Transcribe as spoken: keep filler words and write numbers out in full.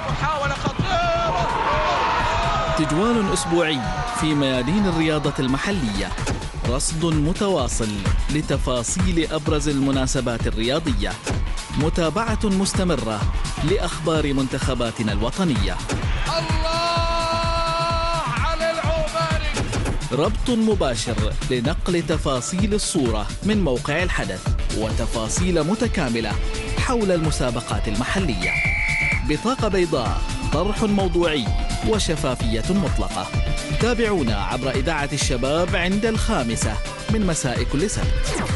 محاولة خطيرة. تجوال أسبوعي في ميادين الرياضة المحلية، رصد متواصل لتفاصيل أبرز المناسبات الرياضية، متابعة مستمرة لأخبار منتخباتنا الوطنية. الله على العماني. ربط مباشر لنقل تفاصيل الصورة من موقع الحدث وتفاصيل متكاملة حول المسابقات المحلية. بطاقة بيضاء، طرح موضوعي وشفافية مطلقة. تابعونا عبر إذاعة الشباب عند الخامسة من مساء كل سبت.